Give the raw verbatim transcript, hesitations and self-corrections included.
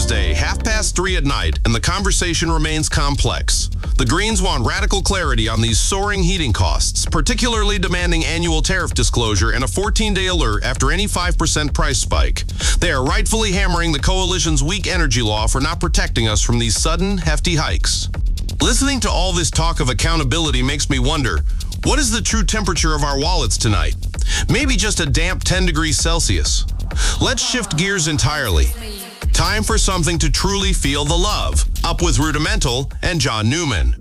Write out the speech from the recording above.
Wednesday, half past three at night, and the conversation remains complex. The Greens want radical clarity on these soaring heating costs, particularly demanding annual tariff disclosure and a fourteen-day alert after any five percent price spike. They are rightfully hammering the coalition's weak energy law for not protecting us from these sudden, hefty hikes. Listening to all this talk of accountability makes me wonder, what is the true temperature of our wallets tonight? Maybe just a damp ten degrees Celsius. Let's shift gears entirely. Time for something to truly feel the love. Up with Rudimental and John Newman.